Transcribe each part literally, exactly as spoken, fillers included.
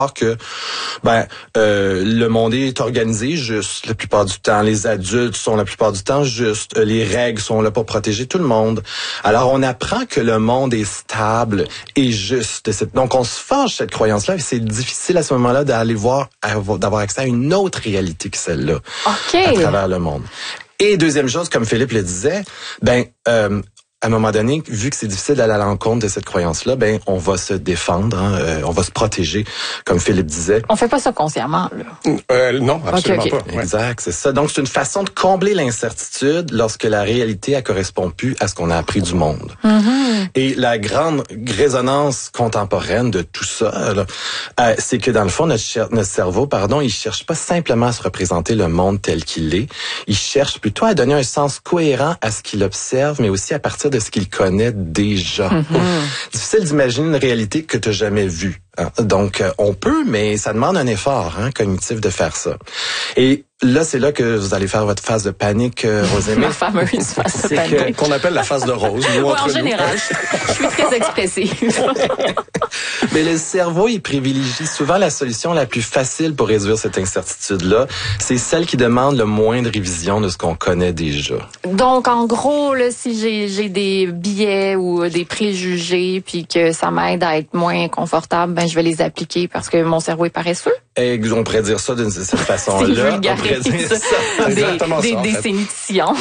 que ben euh, le monde est organisé juste la plupart du temps, les adultes sont la plupart du temps justes, les règles sont là pour protéger tout le monde. Alors on apprend que le monde est stable et juste. Donc on se forge cette croyance-là et c'est difficile à ce moment-là d'aller voir, d'avoir accès à une autre réalité que celle-là okay. à travers le monde. Et deuxième chose, comme Philippe le disait, ben euh, à un moment donné, vu que c'est difficile d'aller à l'encontre de cette croyance-là, ben on va se défendre, hein, euh, on va se protéger, comme Philippe disait. On fait pas ça consciemment, là. Euh, non, absolument okay, okay. pas. Ouais. Exact, c'est ça. Donc c'est une façon de combler l'incertitude lorsque la réalité elle correspond plus à ce qu'on a appris du monde. Mm-hmm. Et la grande résonance contemporaine de tout ça, là, euh, c'est que dans le fond notre, cher- notre cerveau, pardon, il cherche pas simplement à se représenter le monde tel qu'il est, il cherche plutôt à donner un sens cohérent à ce qu'il observe, mais aussi à partir de ce qu'il connaît déjà. Mm-hmm. Difficile d'imaginer une réalité que tu n'as jamais vue. Hein? Donc, euh, on peut, mais ça demande un effort hein, cognitif de faire ça. Et là, c'est là que vous allez faire votre phase de panique, euh, Rosémie. Ma fameuse phase de panique. Que, qu'on appelle la phase de rose. Nous, ouais, entre en nous. général, je, je suis très expressive. Mais le cerveau, il privilégie souvent la solution la plus facile pour réduire cette incertitude-là. C'est celle qui demande le moins de révision de ce qu'on connaît déjà. Donc, en gros, là, si j'ai, j'ai des biais ou des préjugés puis que ça m'aide à être moins confortable, ben je vais les appliquer parce que mon cerveau est paresseux. Et on pourrait dire ça d'une certaine façon-là. On pourrait dire ça. Des, Exactement des ça, en fait. décennies de science.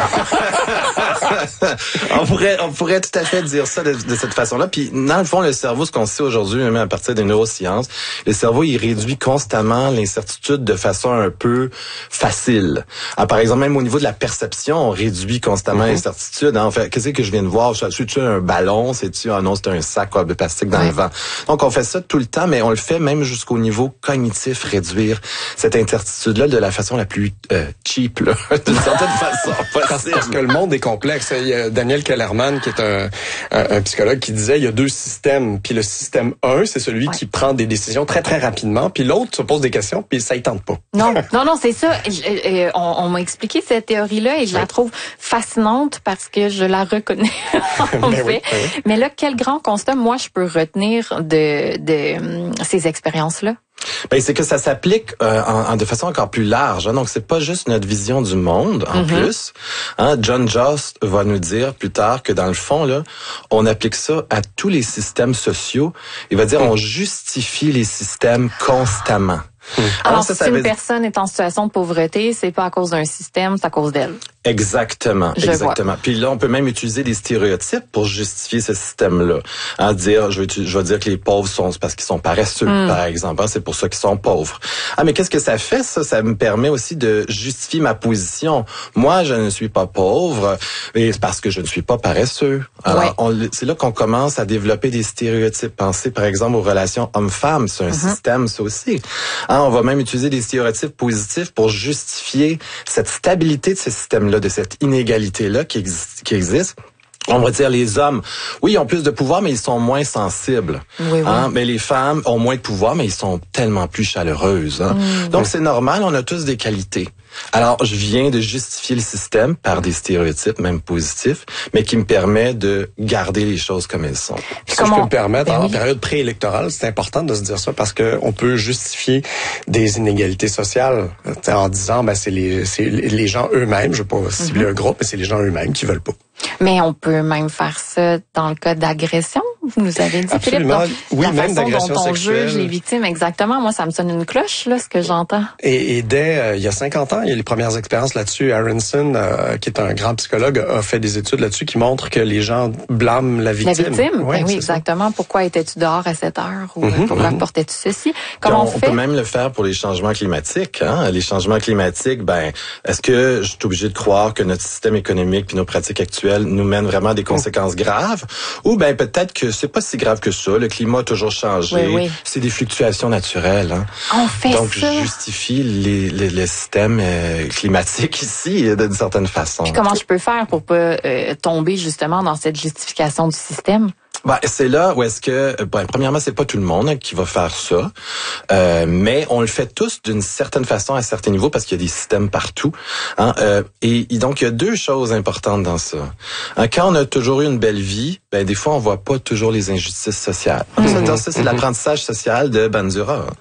on pourrait, on pourrait tout à fait dire ça de, de cette façon-là. Puis, dans le fond, le cerveau, ce qu'on sait aujourd'hui, même à partir des neurosciences, le cerveau, il réduit constamment l'incertitude de façon un peu facile. Alors, par exemple, même au niveau de la perception, on réduit constamment mm-hmm. l'incertitude. Hein. En fait, qu'est-ce que je viens de voir? C'est-tu un ballon? C'est-tu, ah non, c'est un sac quoi, de plastique dans ouais. le vent. Donc, on fait ça tout le temps, mais on le fait même jusqu'au niveau cognitif, réduire cette incertitude-là de la façon la plus euh, cheap, là, d'une certaine façon. Parce, parce que le monde est complexe. Il y a Daniel Kellerman, qui est un, un, un psychologue, qui disait il y a deux systèmes. Puis le système un, c'est celui ouais. qui prend des décisions très, très rapidement. Puis l'autre se pose des questions, puis ça ne tente pas. Non, non, non, c'est ça. Je, euh, on, on m'a expliqué cette théorie-là et je oui. la trouve fascinante parce que je la reconnais, en ben fait. Oui, ben oui. Mais là, quel grand constat, moi, je peux retenir de, de um, ces expériences-là? Ben c'est que ça s'applique euh, en, en, de façon encore plus large. Hein. Donc c'est pas juste notre vision du monde en mm-hmm. plus. Hein. John Jost va nous dire plus tard que dans le fond là, on applique ça à tous les systèmes sociaux. Il va dire mm. on justifie les systèmes constamment. Mmh. Alors, Alors ça, si ça une veut... personne est en situation de pauvreté, c'est pas à cause d'un système, c'est à cause d'elle. Exactement, je exactement. Vois. Puis là, on peut même utiliser des stéréotypes pour justifier ce système-là. À dire, je vais, je vais dire que les pauvres sont parce qu'ils sont paresseux, mmh. par exemple. Hein, c'est pour ça qu'ils sont pauvres. Ah, mais qu'est-ce que ça fait, ça? Ça me permet aussi de justifier ma position. Moi, je ne suis pas pauvre, mais c'est parce que je ne suis pas paresseux. Alors, ouais. on, c'est là qu'on commence à développer des stéréotypes. Pensez, par exemple, aux relations hommes-femmes. C'est un mmh. système, ça aussi. Hein, on va même utiliser des stéréotypes positifs pour justifier cette stabilité de ce système-là, de cette inégalité-là qui existe. Qui existe. On va dire les hommes, oui, ils ont plus de pouvoir, mais ils sont moins sensibles. Oui, oui. Hein? Mais les femmes ont moins de pouvoir, mais ils sont tellement plus chaleureuses. Hein? Mmh. Donc, c'est normal, on a tous des qualités. Alors, je viens de justifier le système par des stéréotypes, même positifs, mais qui me permet de garder les choses comme elles sont. Si Comment? je peux me permettre, ben en oui. période préélectorale, c'est important de se dire ça parce que on peut justifier des inégalités sociales en disant, ben c'est les, c'est les gens eux-mêmes, je ne veux pas cibler mm-hmm. un groupe, mais c'est les gens eux-mêmes qui veulent pas. Mais on peut même faire ça dans le cas d'agression. Vous nous avez dit, Absolument. Philippe, donc, oui, la même façon d'agression dont on sexuelle. juge les victimes, exactement. Moi, ça me sonne une cloche, là, ce que j'entends. Et, et dès euh, il y a cinquante ans, il y a les premières expériences là-dessus. Aronson, euh, qui est un grand psychologue, a fait des études là-dessus qui montrent que les gens blâment la victime. La victime, ouais, ben oui, exactement. Ça. Pourquoi étais-tu dehors à cette heure ou mm-hmm, pourquoi mm-hmm. portais-tu ceci? Comment on, on fait? On peut même le faire pour les changements climatiques. Hein? Les changements climatiques, ben, est-ce que je suis obligé de croire que notre système économique puis nos pratiques actuelles nous mènent vraiment à des conséquences mm. graves? Ou ben peut-être que c'est pas si grave que ça. Le climat a toujours changé. Oui, oui. C'est des fluctuations naturelles. Hein? On fait Donc, ça. je justifie les, les, les systèmes euh, climatiques ici d'une certaine façon. Puis comment je peux faire pour pas euh, tomber justement dans cette justification du système? Ben, c'est là où est-ce que, ben, premièrement, c'est pas tout le monde qui va faire ça, euh, mais on le fait tous d'une certaine façon à certains niveaux parce qu'il y a des systèmes partout. Hein, euh, et, et donc, il y a deux choses importantes dans ça. Hein, quand on a toujours eu une belle vie, ben des fois, on voit pas toujours les injustices sociales. Mm-hmm. Ça, ça, c'est mm-hmm. l'apprentissage social de Bandura.